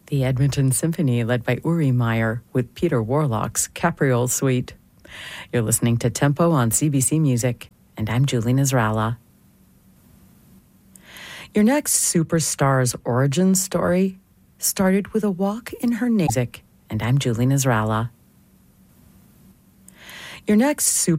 The Edmonton Symphony, led by Uri Meyer, with Peter Warlock's Capriole Suite. You're listening to Tempo on CBC Music, and I'm Julie Nasrallah. Your next superstar's origin story started with a walk in her music, and I'm Julie Nasrallah. Your next